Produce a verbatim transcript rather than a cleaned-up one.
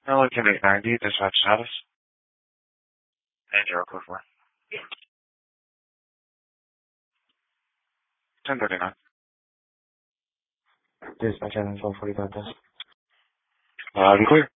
Hello, Kim eight ninety, dispatch status. And your code for ten thirty-nine. Dispatch Island twelve forty-five. Loud and clear.